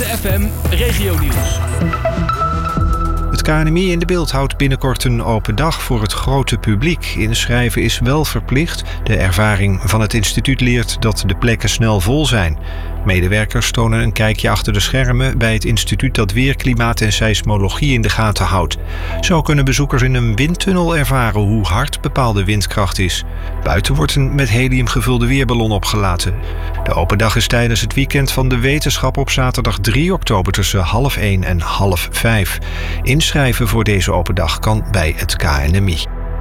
Witte FM Regionieuws. Het KNMI in de Beeld houdt binnenkort een open dag voor het grote publiek. Inschrijven is wel verplicht. De ervaring van het instituut leert dat de plekken snel vol zijn. Medewerkers tonen een kijkje achter de schermen bij het instituut dat weer, klimaat en seismologie in de gaten houdt. Zo kunnen bezoekers in een windtunnel ervaren hoe hard bepaalde windkracht is. Buiten wordt een met helium gevulde weerballon opgelaten. De open dag is tijdens het weekend van de wetenschap op zaterdag 3 oktober tussen 4:30 en 4:30. Inschrijven voor deze open dag kan bij het KNMI.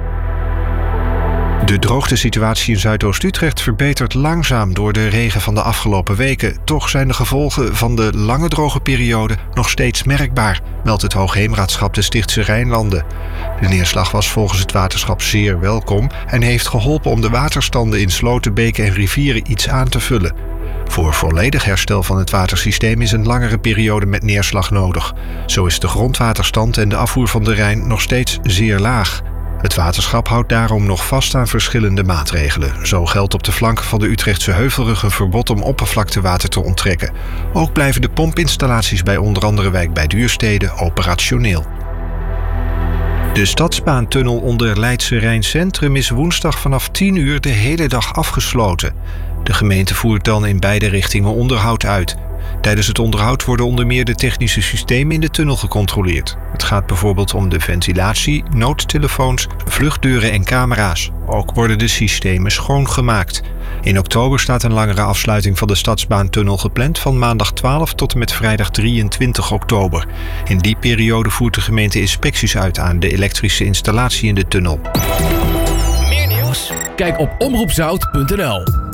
De droogtesituatie in Zuidoost-Utrecht verbetert langzaam door de regen van de afgelopen weken. Toch zijn de gevolgen van de lange droge periode nog steeds merkbaar, meldt het Hoogheemraadschap de Stichtse Rijnlanden. De neerslag was volgens het waterschap zeer welkom en heeft geholpen om de waterstanden in sloten, beken en rivieren iets aan te vullen. Voor volledig herstel van het watersysteem is een langere periode met neerslag nodig. Zo is de grondwaterstand en de afvoer van de Rijn nog steeds zeer laag. Het waterschap houdt daarom nog vast aan verschillende maatregelen. Zo geldt op de flanken van de Utrechtse Heuvelrug een verbod om oppervlaktewater te onttrekken. Ook blijven de pompinstallaties bij onder andere wijk bij Duurstede operationeel. De stadsbaantunnel onder Leidse Rijn Centrum is woensdag vanaf 10 uur de hele dag afgesloten. De gemeente voert dan in beide richtingen onderhoud uit. Tijdens het onderhoud worden onder meer de technische systemen in de tunnel gecontroleerd. Het gaat bijvoorbeeld om de ventilatie, noodtelefoons, vluchtdeuren en camera's. Ook worden de systemen schoongemaakt. In oktober staat een langere afsluiting van de stadsbaantunnel gepland van maandag 12 tot en met vrijdag 23 oktober. In die periode voert de gemeente inspecties uit aan de elektrische installatie in de tunnel. Meer nieuws? Kijk op omroepzout.nl.